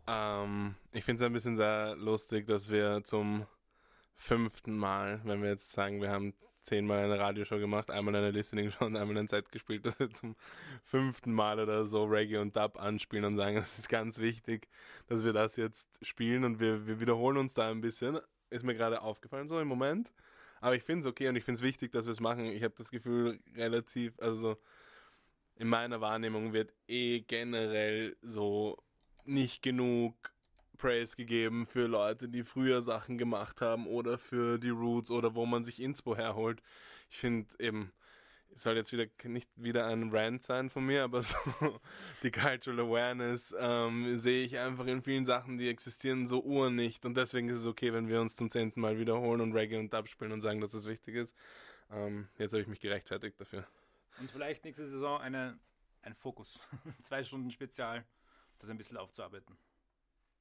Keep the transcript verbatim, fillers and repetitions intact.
Ähm, ich finde es ein bisschen sehr lustig, dass wir zum fünften Mal, wenn wir jetzt sagen, wir haben zehnmal eine Radioshow gemacht, einmal eine Listening-Show und einmal ein Set gespielt, dass wir zum fünften Mal oder so Reggae und Dub anspielen und sagen, es ist ganz wichtig, dass wir das jetzt spielen und wir, wir wiederholen uns da ein bisschen. Ist mir gerade aufgefallen so im Moment. Aber ich finde es okay und ich finde es wichtig, dass wir es machen. Ich habe das Gefühl, relativ, also in meiner Wahrnehmung wird eh generell so nicht genug Praise gegeben für Leute, die früher Sachen gemacht haben oder für die Roots oder wo man sich Inspo herholt. Ich finde eben, es soll jetzt wieder nicht wieder ein Rant sein von mir, aber so die Cultural Awareness ähm, sehe ich einfach in vielen Sachen, die existieren so urnicht und deswegen ist es okay, wenn wir uns zum zehnten Mal wiederholen und Reggae und Dub spielen und sagen, dass es wichtig ist. Ähm, jetzt habe ich mich gerechtfertigt dafür. Und vielleicht nächste Saison eine, ein Fokus. Zwei Stunden Spezial, das ein bisschen aufzuarbeiten.